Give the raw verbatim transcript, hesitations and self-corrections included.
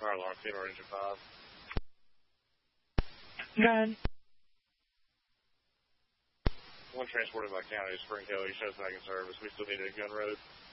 Fire alarm, Female Ranger five. Go ahead. One transported by county to Spring Hill. He shows back in service. We still need a gun road.